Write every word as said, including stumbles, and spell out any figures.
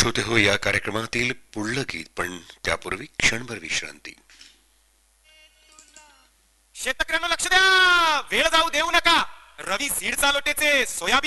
श्रोते हो, या कार्यक्रमातील पुढलं गीत, पण त्यापूर्वी क्षणभर विश्रांती. शेतकऱ्यांना लक्ष द्या, वेळ जाऊ देऊ नका. रवी सीड चालोटेचे सोयाबीन